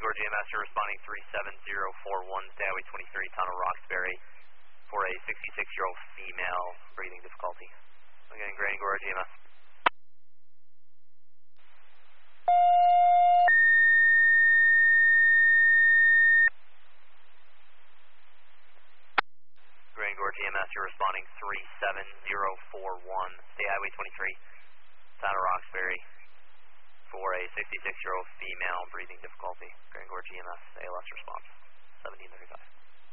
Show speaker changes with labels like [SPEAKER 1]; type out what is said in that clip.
[SPEAKER 1] Gorge EMS, you're responding 37041, stay highway 23, town of Roxbury, for a 66-year-old female, breathing difficulty. Again, Grand Gorge EMS. Grand Gorge EMS, you're responding 37041, stay highway 23, town of Roxbury, for a 66-year-old female, breathing difficulty. Grand Gorge EMS, ALS response, 1735.